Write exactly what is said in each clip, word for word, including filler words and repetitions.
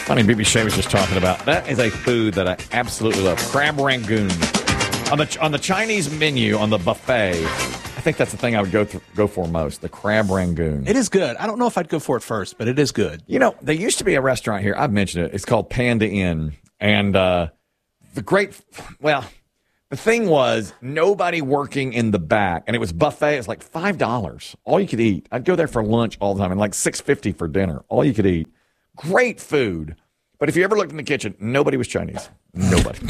Funny, B B Shea was just talking about. That is a food that I absolutely love. Crab rangoon. On the on the Chinese menu, on the buffet, I think that's the thing I would go th- go for most, the crab rangoon. It is good. I don't know if I'd go for it first, but it is good. You know, there used to be a restaurant here. I've mentioned it. It's called Panda Inn. And uh, the great, well, the thing was nobody working in the back. And it was buffet. It was like five dollars. All you could eat. I'd go there for lunch all the time and like six fifty for dinner. All you could eat. Great food. But if you ever looked in the kitchen, nobody was Chinese. Nobody.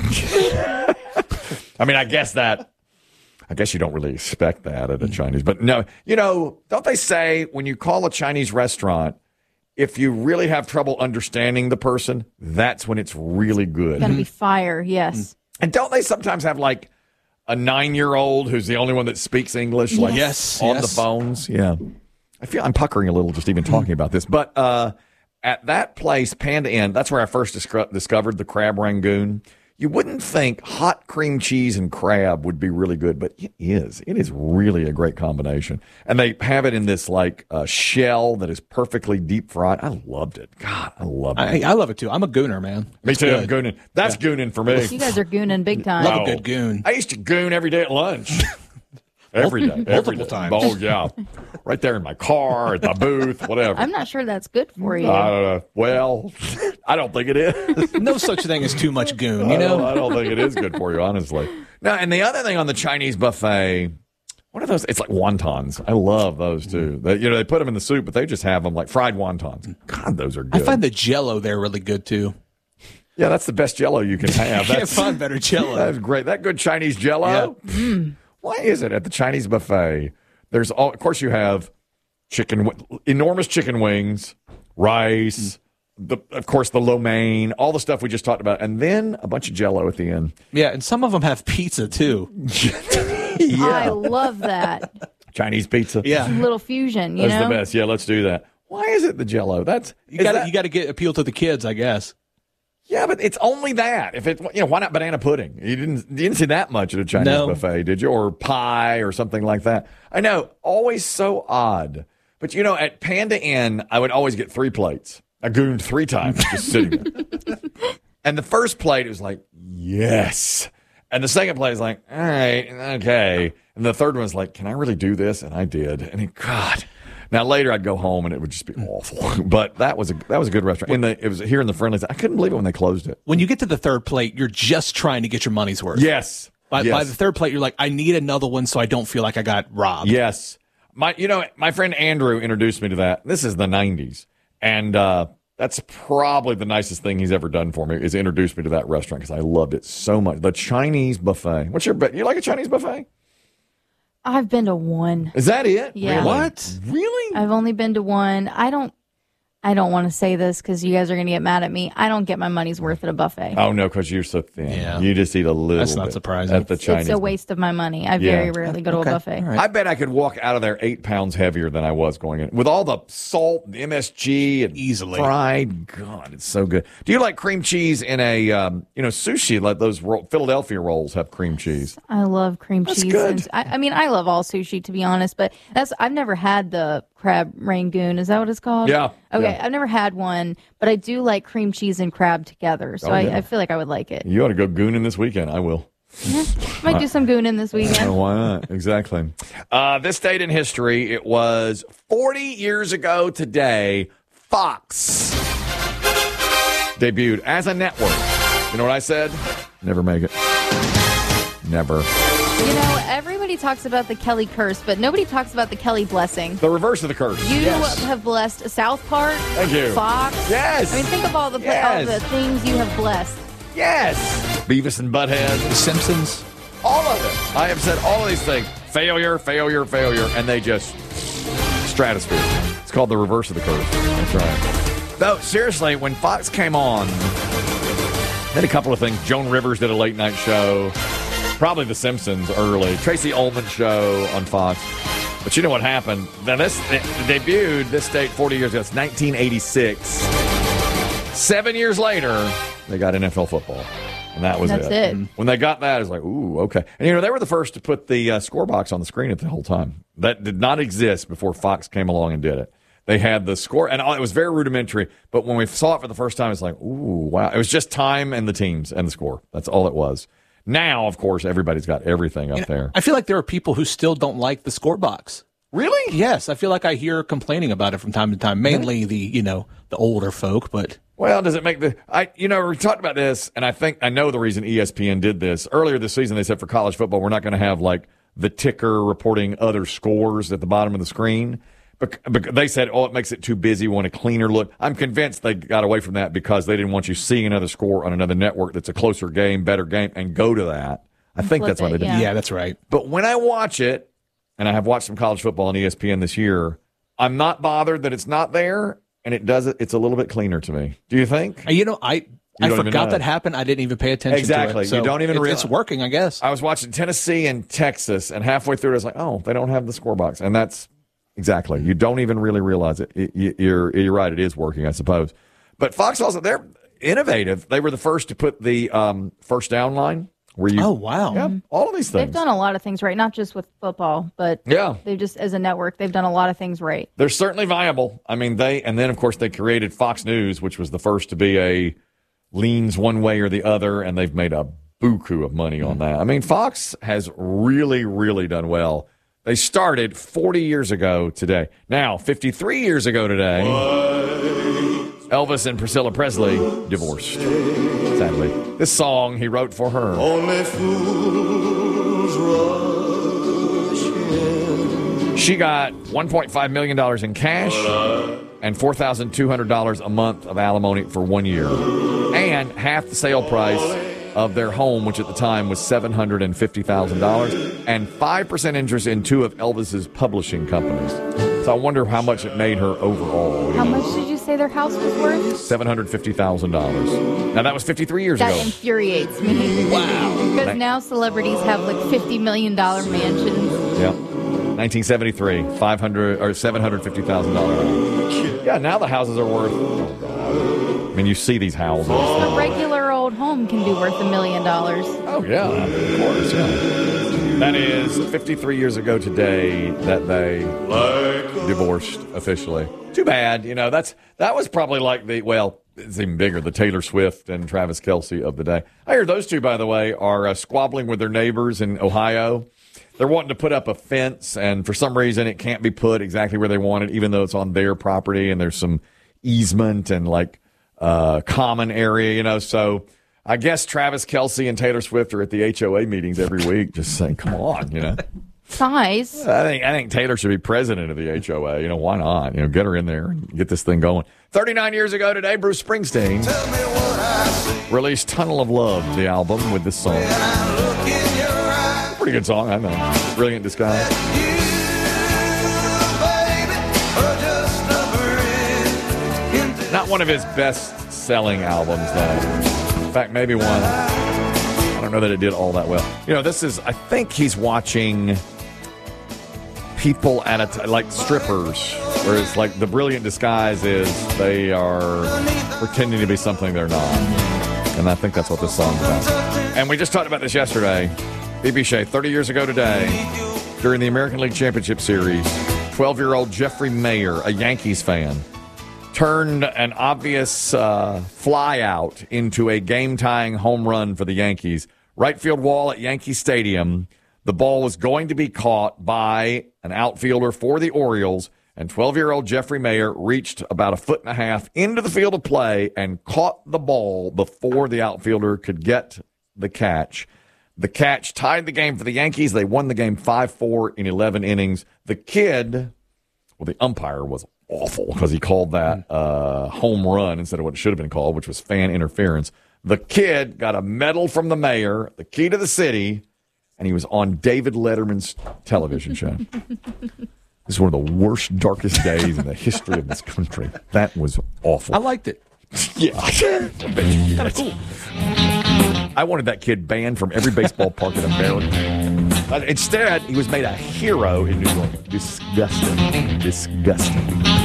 I mean, I guess that, I guess you don't really expect that at a Chinese. But no, you know, don't they say when you call a Chinese restaurant, if you really have trouble understanding the person, that's when it's really good. Gotta be fire, yes. And don't they sometimes have like a nine-year-old who's the only one that speaks English? Like yes, on yes. the phones? Yeah. I feel I'm puckering a little just even talking about this. But uh, at that place, Panda Inn, that's where I first disco- discovered the crab rangoon. You wouldn't think hot cream cheese and crab would be really good, but it is. It is really a great combination. And they have it in this like uh, shell that is perfectly deep fried. I loved it. God, I love it. I, I love it too. I'm a gooner, man. Me It's too. good. Gooning. That's Yeah. gooning for me. You guys are gooning big time. Love a good goon. I used to goon every day at lunch. Every day. Every Multiple day. times. Oh, yeah. Right there in my car, at the booth, whatever. I'm not sure that's good for you. I don't know. Well, I don't think it is. No such thing as too much goon, you I don't, know? I don't think it is good for you, honestly. No, and the other thing on the Chinese buffet, what are those? It's like wontons. I love those too. They, you know, they put them in the soup, but they just have them like fried wontons. God, those are good. I find the Jell-O there really good too. yeah, that's the best Jell-O you can have. Can't That's, find better Jell-O. that's great. That good Chinese Jell-O. Why is it at the Chinese buffet? There's all, of course, you have chicken, wi- enormous chicken wings, rice, the, of course, the lo mein, all the stuff we just talked about, and then a bunch of Jell-O at the end. Yeah, and some of them have pizza too. I love that. Chinese pizza. Yeah. Little fusion, you That's know? the best. Yeah, let's do that. Why is it the Jell-O? That's You is got that- you got to get appeal to the kids, I guess. Yeah, but it's only that. If it, you know, why not banana pudding? You didn't, you didn't see that much at a Chinese No. buffet, did you? Or pie or something like that. I know, always so odd. But you know, at Panda Inn, I would always get three plates. I gooned three times just sitting there. And the first plate was like, yes. And the second plate was like, all right, okay. And the third one was like, can I really do this? And I did. And it, God. Now later I'd go home and it would just be awful. But that was a that was a good restaurant. In the it was here in the Friendlies. I couldn't believe it when they closed it. When you get to the third plate, you're just trying to get your money's worth. Yes. By, yes. by the third plate, you're like, I need another one so I don't feel like I got robbed. Yes. My you know, my friend Andrew introduced me to that. This is the nineties. And uh, that's probably the nicest thing he's ever done for me is introduce me to that restaurant because I loved it so much. The Chinese buffet. What's your you like a Chinese buffet? I've been to one. Is that it? Yeah. Really? What? Really? I've only been to one. I don't I don't want to say this because you guys are going to get mad at me. I don't get my money's worth at a buffet. Oh, no, because you're so thin. Yeah. You just eat a little That's not bit surprising. at the It's, Chinese it's a waste of my money. I Yeah. very rarely go to Okay. a buffet. All right. I bet I could walk out of there eight pounds heavier than I was going in. With all the salt, the M S G, and Easily. fried. God, it's so good. Do you like cream cheese in a, um, you know, sushi? Like those roll, Philadelphia rolls have cream cheese. I love cream That's cheese. good. And, I, I mean, I love all sushi to be honest, but that's I've never had the crab rangoon. Is that what it's called? Yeah, Okay, yeah. I've never had one, but I do like cream cheese and crab together, so Oh, I, yeah. I feel like I would like it. You ought to go gooning this weekend. I will. Might do some gooning this Oh, weekend. why not? Exactly. Uh, this date in history, it was forty years ago today, Fox debuted as a network. You know what I said? Never make it. Never. You know, everybody talks about the Kelly curse, but nobody talks about the Kelly blessing. The reverse of the curse. You Yes. have blessed South Park, Thank you. Fox. Yes. I mean, think of all the Yes. all the things you have blessed. Yes. Beavis and Butthead. The Simpsons. All of it. I have said all of these things. Failure, failure, failure. And they just stratosphere. It's called the reverse of the curse. That's right. Though, seriously, when Fox came on, they had a couple of things. Joan Rivers did a late night show. Probably The Simpsons early. Tracy Ullman show on Fox. But you know what happened? Now this it debuted this date forty years ago. It's nineteen eighty-six. Seven years later, they got N F L football. And that was That's it. it. When they got that, it was like, ooh, okay. And, you know, they were the first to put the uh, score box on the screen at the whole time. That did not exist before Fox came along and did it. They had the score, and it was very rudimentary. But when we saw it for the first time, it's like, ooh, wow. It was just time and the teams and the score. That's all it was. Now, of course, everybody's got everything up You know, there. I feel like there are people who still don't like the score box. Really? Yes, I feel like I hear complaining about it from time to time. Mainly the you know the older folk, but Well, does it make the I? You know, we talked about this, and I think I know the reason E S P N did this earlier this season. They said for college football, we're not going to have like the ticker reporting other scores at the bottom of the screen. But, but they said, oh, it makes it too busy. We want a cleaner look. I'm convinced they got away from that because they didn't want you seeing another score on another network that's a closer game, better game, and go to that. I think Flip that's why it, they did. yeah. yeah, that's right. But when I watch it, and I have watched some college football on E S P N this year, I'm not bothered that it's not there, and it does it. It's a little bit cleaner to me. Do you think? You know, I I don't even forgot know. that happened. I didn't even pay attention Exactly. to it. You don't even it, realize- it's working, I guess. I was watching Tennessee and Texas, and halfway through, I was like, oh, they don't have the score box. And that's exactly. You don't even really realize it. It- you- You're, you're right. It is working, I suppose. But Fox also, they're innovative. They were the first to put the um, first down line where you. Oh, wow. Yeah, all of these things. They've done a lot of things right, not just with football, but Yeah. they just as a network, they've done a lot of things right. They're certainly viable. I mean, they, and then, of course, they created Fox News, which was the first to be a leans one way or the other, and they've made a buku of money on that. I mean, Fox has really, really done well. They started forty years ago today. Now, fifty-three years ago today, Elvis and Priscilla Presley divorced, sadly. This song he wrote for her. Only fools rush in. She got one point five million dollars in cash and four thousand two hundred dollars a month of alimony for one year, and half the sale price of their home, which at the time was seven hundred fifty thousand dollars, and five percent interest in two of Elvis's publishing companies. So I wonder how much it made her overall. How much did you say their house was worth? seven hundred fifty thousand dollars. Now, that was fifty-three years That ago. infuriates me. Wow. Because now celebrities have like fifty million dollars mansions. Yeah. nineteen seventy-three, five hundred or seven hundred fifty thousand dollars. Yeah, now the houses are worth. Oh God. I mean, you see these houses. A regular old home can be worth a million dollars. Oh yeah, of course. Yeah. That is fifty-three years ago today that they divorced officially. Too bad. You know, that's that was probably like the well, it's even bigger. The Taylor Swift and Travis Kelce of the day. I hear those two, by the way, are uh, squabbling with their neighbors in Ohio. They're wanting to put up a fence, and for some reason, it can't be put exactly where they want it, even though it's on their property, and there's some easement and like uh, common area, you know. So I guess Travis Kelce and Taylor Swift are at the H O A meetings every week, just saying, "Come on," you know. Size. I think I think Taylor should be president of the H O A. You know, why not? You know, get her in there and get this thing going. thirty-nine years ago today, Bruce Springsteen released "Tunnel of Love," the album, with this song. Pretty good song, I know. Brilliant Disguise. Not one of his best-selling albums, though. In fact, maybe one. I don't know that it did all that well. You know, this is, I think he's watching people at a, t- like strippers, where it's like the brilliant disguise is they are pretending to be something they're not. And I think that's what this song's about. And we just talked about this yesterday. B B Shea, thirty years ago today, during the American League Championship Series, twelve-year-old Jeffrey Mayer, a Yankees fan, turned an obvious uh, fly out into a game-tying home run for the Yankees. Right field wall at Yankee Stadium. The ball was going to be caught by an outfielder for the Orioles, and twelve-year-old Jeffrey Mayer reached about a foot and a half into the field of play and caught the ball before the outfielder could get the catch. The catch tied the game for the Yankees. They won the game five four in eleven innings. The kid, well, the umpire was awful because he called that uh, home run instead of what it should have been called, which was fan interference. The kid got a medal from the mayor, the key to the city, and he was on David Letterman's television show. This is one of the worst, darkest days in the history of this country. That was awful. I liked it. Yeah. Kind of cool. I wanted that kid banned from every baseball park in America. But instead, he was made a hero in New York. Disgusting. Disgusting.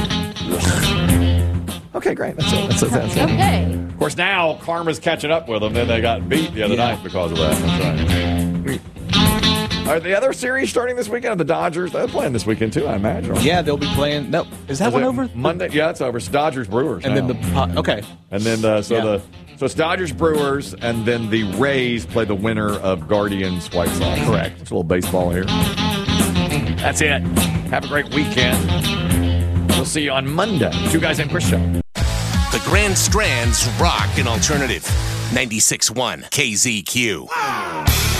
Okay, great. That's it. That's it. That's it. Okay. Of course, now karma's catching up with them. Then they got beat the other Yeah. night because of that. That's right. Are the other series starting this weekend? Are the Dodgers? They're playing this weekend too, I imagine. Yeah, they'll be playing. No, is that Is one it over? Monday? Yeah, it's over. It's Dodgers Brewers. And now. then the po- okay. and then uh, so Yeah. the so it's Dodgers Brewers, and then the Rays play the winner of Guardians White Sox. Correct. It's a little baseball here. That's it. Have a great weekend. We'll see you on Monday. Two Guys and Chris Show. The Grand Strand's Rock and Alternative. ninety-six point one K Z Q.